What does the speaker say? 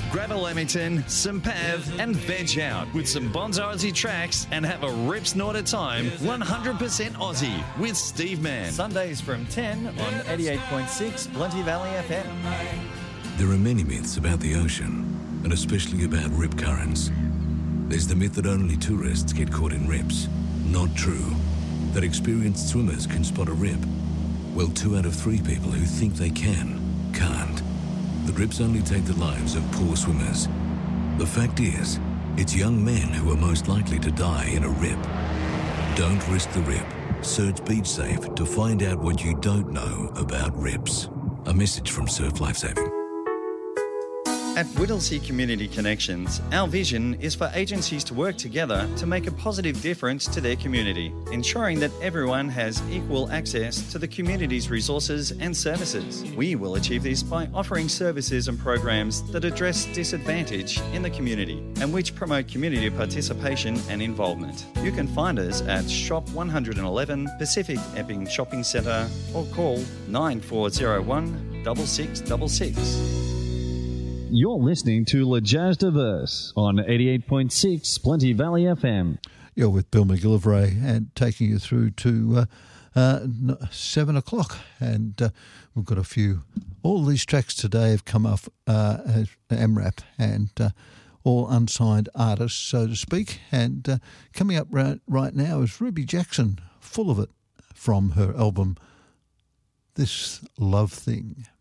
Grab a Lamington, some Pav and veg out with some Bonzo Aussie tracks and have a rip snort of time 100% Aussie with Steve Mann. Sundays from 10 on 88.6 Plenty Valley FM. There are many myths about the ocean, and especially about rip currents. There's the myth that only tourists get caught in rips. Not true. That experienced swimmers can spot a rip. Well, 2 out of 3 people who think they can't. The rips only take the lives of poor swimmers. The fact is, it's young men who are most likely to die in a rip. Don't risk the rip. Search Beach Safe to find out what you don't know about rips. A message from Surf Lifesaving. At Whittlesea Community Connections, our vision is for agencies to work together to make a positive difference to their community, ensuring that everyone has equal access to the community's resources and services. We will achieve this by offering services and programs that address disadvantage in the community and which promote community participation and involvement. You can find us at Shop 111 Pacific Epping Shopping Centre or call 9401 6666. You're listening to Le Jazz Diverse on 88.6 Plenty Valley FM. You're with Bill McGillivray and taking you through to 7 o'clock. And we've got a few. All these tracks today have come off as MRAP and all unsigned artists, so to speak. And coming up right now is Ruby Jackson, Full of It, from her album This Love Thing.